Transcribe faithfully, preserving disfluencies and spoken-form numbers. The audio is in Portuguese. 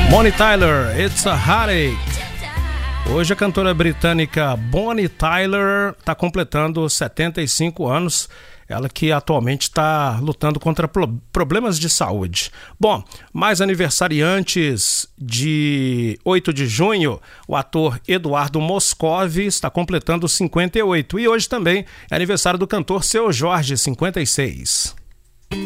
Bonnie Tyler, It's a Heartache. Hoje a cantora britânica Bonnie Tyler está completando setenta e cinco anos, ela que atualmente está lutando contra pro- problemas de saúde. Bom, mais aniversariantes de oito de junho, o ator Eduardo Moscovi está completando cinquenta e oito. E hoje também é aniversário do cantor Seu Jorge, cinquenta e seis.